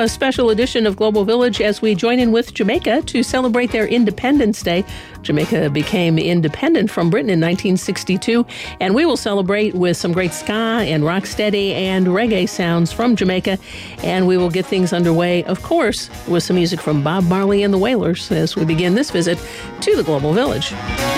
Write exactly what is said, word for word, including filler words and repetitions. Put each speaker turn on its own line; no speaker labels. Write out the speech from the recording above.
a special edition of Global Village as we join in with Jamaica to celebrate their Independence Day. Jamaica became independent from Britain in nineteen sixty-two, and we will celebrate with some great ska and rocksteady and reggae sounds from Jamaica, and we will get things underway, of course, with some music from Bob Marley and the Wailers as we begin this visit to the Global Village.